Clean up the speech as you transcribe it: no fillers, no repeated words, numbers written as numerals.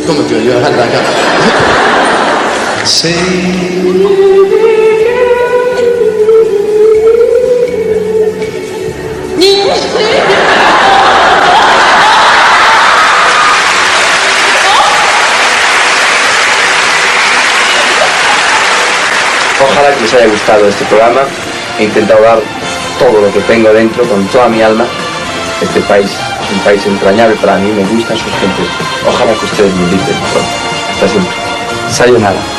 今日要和大家。 Ojalá que les haya gustado este programa. He intentado dar todo lo que tengo dentro, con toda mi alma. Este país es un país entrañable para mí, me gustan sus gentes. Ojalá que ustedes me inviten pronto. Hasta siempre. Sayonara.